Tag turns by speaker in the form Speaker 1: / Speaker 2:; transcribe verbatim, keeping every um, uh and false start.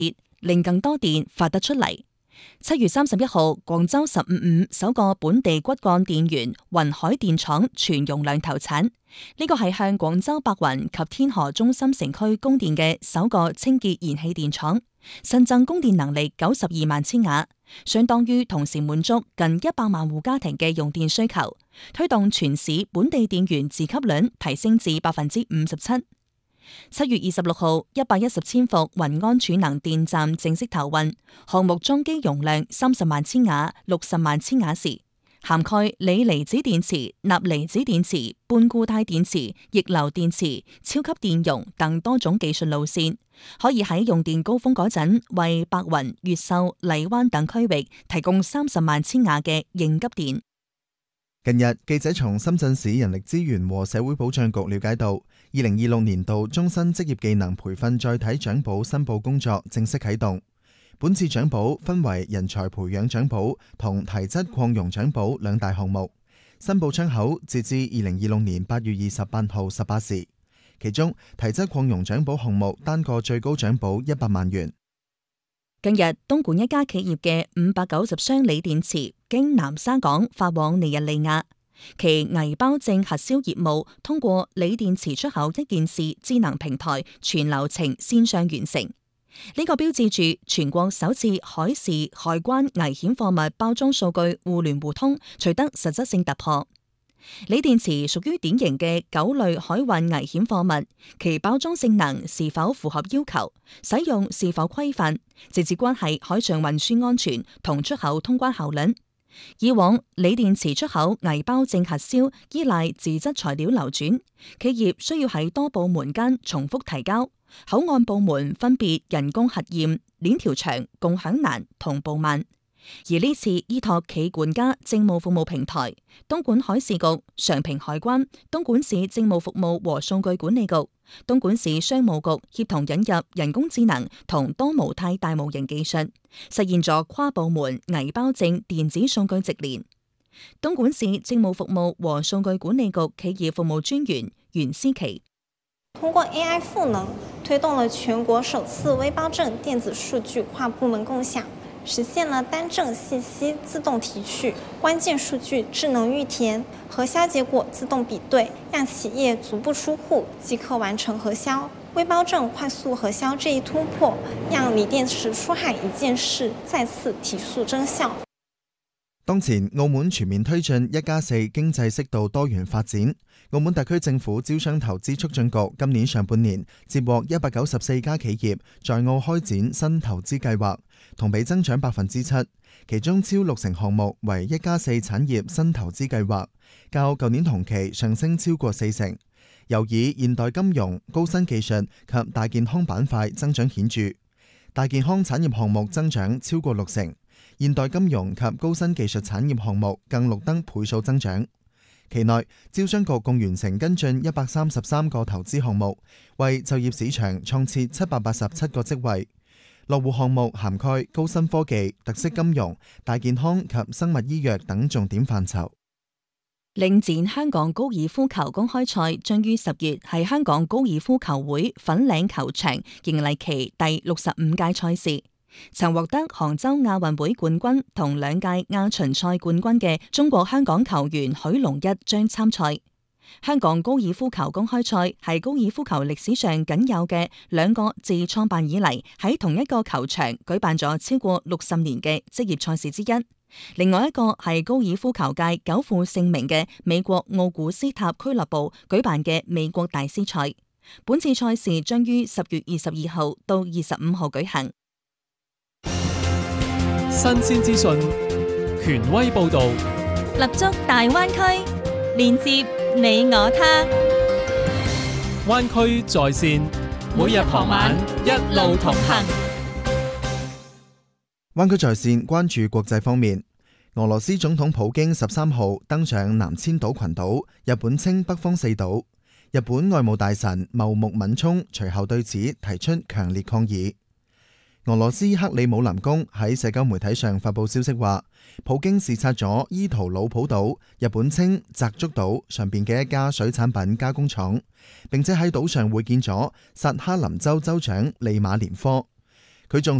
Speaker 1: 令更多電發得出嚟。七月三十一號，廣州十五五首個本地骨幹電源雲海電廠全容量投產，呢個係向廣州白雲及天河中心城區供電嘅首個清潔燃氣電廠，新增供電能力九十二萬千瓦，相當於同時滿足近一百萬戶家庭嘅用電需求，推動全市本地電源自給率提升至百分之五十七。七月二十六號，一百一十千伏雲安儲能電站正式投運，項目裝機容量三十萬千瓦、六十萬千瓦時，涵蓋鋰離子電池、鈉離子電池、半固態電池、逆流電池、超級電容等多種技術路線，可以喺用電高峰嗰陣為白雲、越秀、荔灣等區域提供三十萬千瓦嘅應急電。
Speaker 2: 近日，記者從深圳市人力資源和社會保障局了解到，二零二六年度終身職業技能培訓載體獎補申報工作正式啟動。本次獎補分為人才培養獎補同提質擴容獎補兩大項目，申報窗口截至二零二六年八月二十八號十八時。其中，提質擴容獎補項目單個最高獎補一百萬元。
Speaker 1: 近日，東莞一家企業嘅五百九十箱鋰電池經南沙港發往尼日利亞，其偽包證核銷業務通過鋰電池出口一件事智能平台全流程線上完成。呢、這個標誌住全國首次海事海關危險貨物包裝數據互聯互通取得實質性突破。鋰電池屬於典型嘅九類海運危險貨物，其包裝性能是否符合要求，使用是否規範，直接關係海上運輸安全同出口通關效率。以往鋰電池出口偽包證核銷依賴紙質材料流轉，企業需要喺多部門間重複提交，口岸部門分別人工核驗、鏈條長、共享難、同步慢。而呢次依託企管家政務服務平台、東莞海事局、常平海關、東莞市政務服務和數據管理局、東莞市商務局協同引入人工智能同多模態大模型技術，實現咗跨部門偽包證電子數據直連。東莞市政務服務和數據管理局企業服務專員袁思琪：
Speaker 3: 通過 A I 賦能，推動了全國首次微包證電子數據跨部門共享，實現了單證信息自動提取、關鍵數據智能預填、核銷結果自動比對，讓企業足不出戶即可完成核銷。微包證快速核銷這一突破，讓鋰電池出海一件事再次提速增效。
Speaker 2: 當前澳門全面推進一加四經濟適度多元發展，澳門特區政府招商投資促進局今年上半年接獲一百九十四家企業在澳開展新投資計劃，同比增長百分之七，其中超六成項目為一加四產業新投資計劃，較舊年同期上升超過四成。又以現代金融、高新技術及大健康板塊增長顯著，大健康產業項目增長超過六成。現代金融及高新技術產業項目更錄得倍數增長。期內，招商局共完成跟進一百三十三個投資項目，為就業市場創設七百八十七個職位。落戶項目涵蓋高新科技、特色金融、大健康及生物醫藥等重點範疇。
Speaker 1: 領展香港高爾夫球公開賽將於十月喺香港高爾夫球會粉嶺球場迎嚟其第六十五屆賽事。曾獲得杭州亞運會冠軍同兩屆亞巡賽冠軍嘅中國香港球員許龍一將參賽。香港高爾夫球公開賽係高爾夫球歷史上僅有嘅兩個自創辦以嚟喺同一個球場舉辦咗超過六十年嘅職業賽事之一。另外一個係高爾夫球界久負盛名嘅美國奧古斯塔俱樂部舉辦嘅美國大師賽。本次賽事將於十月二十二號到二十五號舉行。
Speaker 4: 新鮮資訊，權威報導，
Speaker 5: 立足大灣區，連接你我他。
Speaker 4: 灣區在線，每日傍晚一路同行。
Speaker 2: 灣區在線關注國際方面，俄羅斯總統普京十三號登上南千島群島，日本稱北方四島。日本外務大臣茂木敏充隨後對此提出強烈抗議。俄羅斯克里姆林宮喺社交媒體上發佈消息話，普京視察咗伊圖魯普島，日本稱澤竹島上邊嘅一家水產品加工廠，並且喺島上會見咗薩哈林州州長利馬連科。 佢仲